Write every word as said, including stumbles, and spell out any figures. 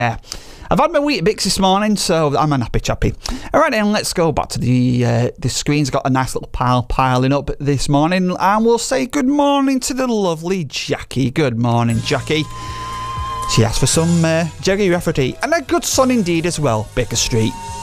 Yeah. I've had my Weetabix this morning, so I'm an happy chappy. All right, then, let's go back to the uh, the screen's got a nice little pile piling up this morning, and we'll say good morning to the lovely Jackie. Good morning, Jackie. She asked for some uh, Jerry Rafferty, and a good son indeed as well, Baker Street.